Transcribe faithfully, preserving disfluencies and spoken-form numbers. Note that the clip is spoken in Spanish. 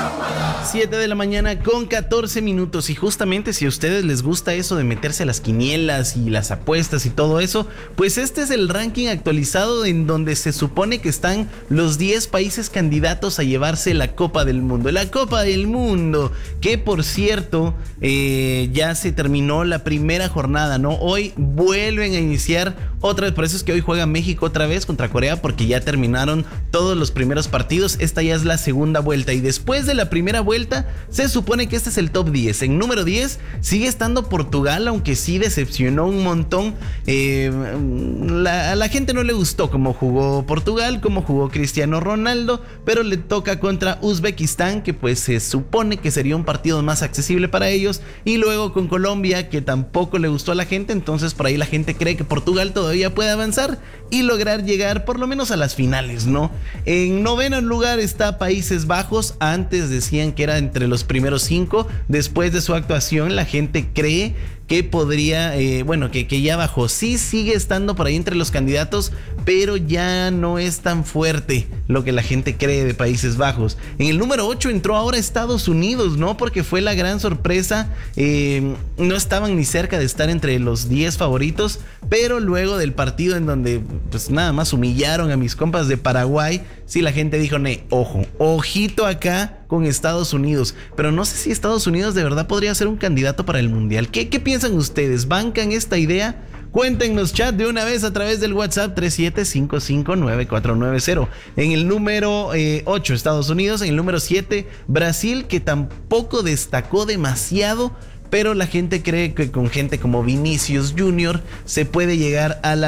siete de la mañana con catorce minutos, y justamente si a ustedes les gusta eso de meterse a las quinielas y las apuestas y todo eso, pues este es el ranking actualizado en donde se supone que están los diez países candidatos a llevarse la Copa del Mundo. La Copa del Mundo, que por cierto eh, ya se terminó la primera jornada, ¿no? Hoy vuelven a iniciar otra vez, por eso es que hoy juega México otra vez contra Corea, porque ya terminaron todos los primeros partidos. Esta ya es la segunda vuelta, y después de la primera vuelta se supone que este es el top diez. En número diez sigue estando Portugal, aunque sí decepcionó un montón. Eh, la, a la gente no le gustó cómo jugó Portugal, cómo jugó Cristiano Ronaldo, pero le toca contra Uzbekistán, que pues se supone que sería un partido más accesible para ellos, y luego con Colombia, que tampoco le gustó a la gente. Entonces por ahí la gente cree que Portugal todavía puede avanzar y lograr llegar por lo menos a las finales, ¿no? En noveno lugar está Países Bajos. Antes decían que era entre los primeros cinco. Después de su actuación, la gente cree que podría, eh, bueno, que, que ya bajó. Sí sigue estando por ahí entre los candidatos, pero ya no es tan fuerte lo que la gente cree de Países Bajos. En el número ocho entró ahora Estados Unidos, ¿no? Porque fue la gran sorpresa. Eh, no estaban ni cerca de estar entre los diez favoritos, pero luego del partido en donde pues nada más humillaron a mis compas de Paraguay, sí la gente dijo, ne, ojo, ojito acá con Estados Unidos. Pero no sé si Estados Unidos de verdad podría ser un candidato para el Mundial. ¿Qué, qué piensan ustedes? ¿Bancan esta idea? Cuéntenos chat de una vez a través del WhatsApp tres siete cinco cinco nueve cuatro nueve cero. En el número eh, ocho Estados Unidos, en el número siete Brasil, que tampoco destacó demasiado, pero la gente cree que con gente como Vinicius Junior se puede llegar a la